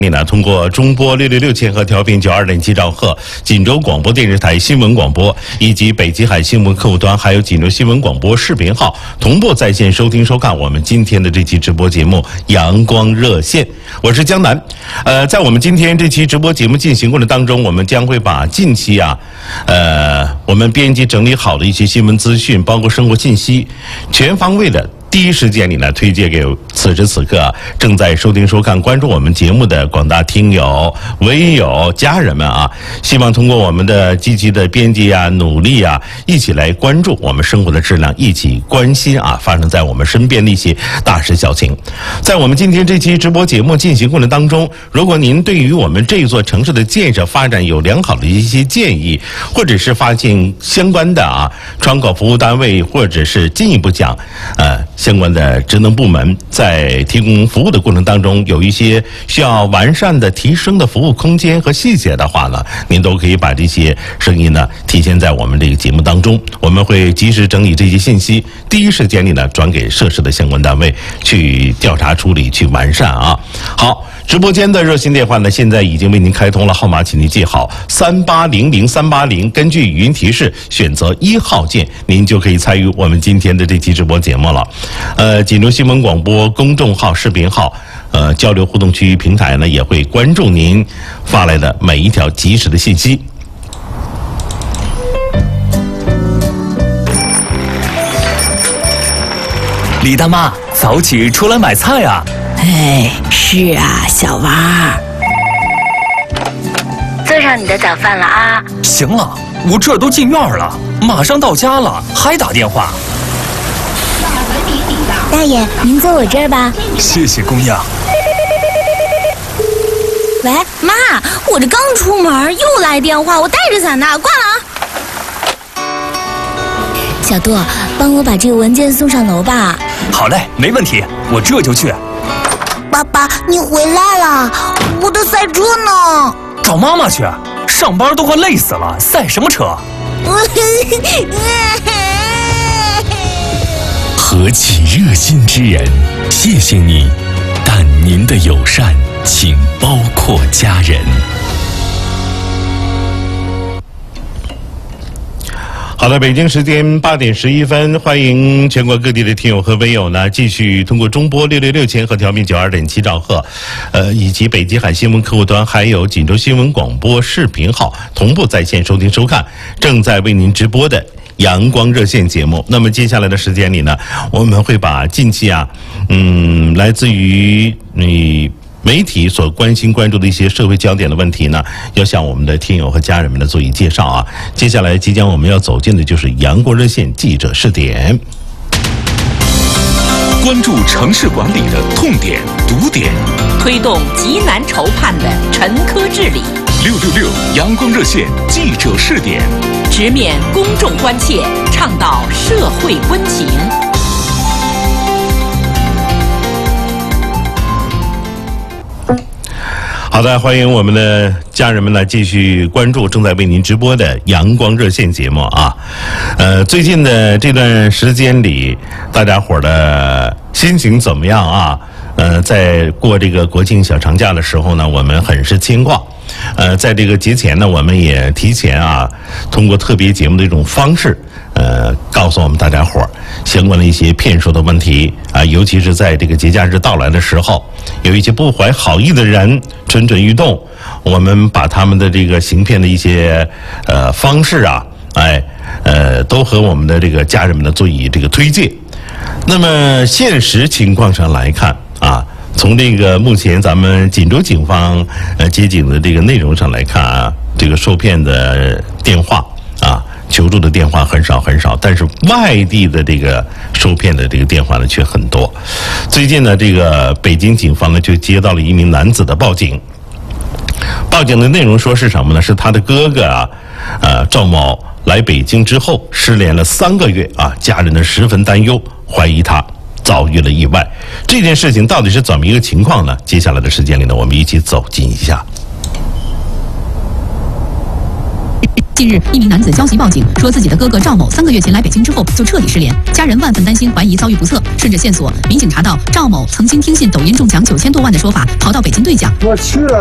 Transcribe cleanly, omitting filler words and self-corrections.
你呢？通过中波666千赫调频92.7兆赫、锦州广播电视台新闻广播以及北极海新闻客户端，还有锦州新闻广播视频号同步在线收听收看我们今天的这期直播节目《阳光热线》，我是江南。在我们今天这期直播节目进行过程当中，我们将会把近期我们编辑整理好的一些新闻资讯，包括生活信息，全方位的。第一时间里呢，推荐给此时此刻正在收听收看、关注我们节目的广大听友、微友、家人们啊！希望通过我们的积极的编辑努力一起来关注我们生活的质量，一起关心发生在我们身边的一些大事小情。在我们今天这期直播节目进行过程当中，如果您对于我们这座城市的建设发展有良好的一些建议，或者是发现相关的窗口服务单位，或者是进一步讲相关的职能部门在提供服务的过程当中有一些需要完善的提升的服务空间和细节的话呢，您都可以把这些声音呢体现在我们这个节目当中，我们会及时整理这些信息，第一时间里呢转给涉事的相关单位去调查处理，去完善好，直播间的热线电话呢现在已经为您开通了，号码请您记好3800-380，根据语音提示选择1号键，您就可以参与我们今天的这期直播节目了。锦州新闻广播公众号、视频号，交流互动区域平台呢也会关注您发来的每一条及时的信息。 李大妈，早起出来买菜啊？ 哎，是啊，小娃儿。 做上你的早饭了啊？ 行了，我这都进院了，马上到家了，还打电话。 大爷，您坐我这儿吧。 谢谢姑娘。 喂，妈，我这刚出门又来电话，我带着伞呢，挂了小杜，帮我把这个文件送上楼吧。 好嘞，没问题，我这就去。 爸爸，你回来了，我的赛车呢？ 找妈妈去，上班都快累死了，赛什么车？ 何其热心之人，谢谢你，但您的友善请包括家人。 好的，北京时间8点11分，欢迎全国各地的听友和微友呢，继续通过中波666千赫调频92.7兆赫，以及北极海新闻客户端，还有锦州新闻广播视频号同步在线收听收看，正在为您直播的阳光热线节目。那么接下来的时间里呢，我们会把近期来自于媒体所关心关注的一些社会焦点的问题呢，要向我们的听友和家人们呢做以介绍接下来即将我们要走进的就是阳光热线记者视点， 关注城市管理的痛点、毒点， 推动极难筹判的沉疴治理。 666阳光热线记者视点， 直面公众关切，倡导社会温情。 好的，欢迎我们的家人们呢继续关注正在为您直播的阳光热线节目最近的这段时间里，大家伙的心情怎么样在过这个国庆小长假的时候呢，我们很是牵挂。在这个节前呢，我们也提前通过特别节目的一种方式，告诉我们大家伙相关的一些骗术的问题尤其是在这个节假日到来的时候，有一些不怀好意的人蠢蠢欲动，我们把他们的这个行骗的一些方式都和我们的这个家人们呢做以这个推介。那么现实情况上来看从这个目前咱们锦州警方接警的这个内容上来看这个受骗的电话求助的电话很少很少，但是外地的这个受骗的这个电话呢却很多。最近呢，这个北京警方呢就接到了一名男子的报警，报警的内容说是什么呢？是他的哥哥赵某来北京之后失联了3个月家人呢十分担忧，怀疑他遭遇了意外。这件事情到底是怎么一个情况呢？接下来的时间里呢，我们一起走进一下。 近日，一名男子焦急报警，说自己的哥哥赵某3个月前来北京之后就彻底失联，家人万分担心，怀疑遭遇不测。顺着线索，民警查到赵某曾经听信抖音中奖9000多万的说法，逃到北京兑奖。 我去了。